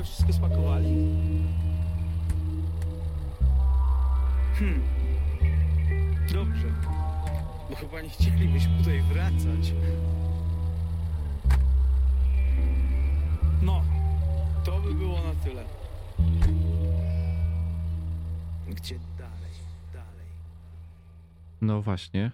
wszystko spakowali? Dobrze. Bo chyba nie chcielibyśmy tutaj wracać. No, to by było na tyle. Gdzie dalej? No właśnie.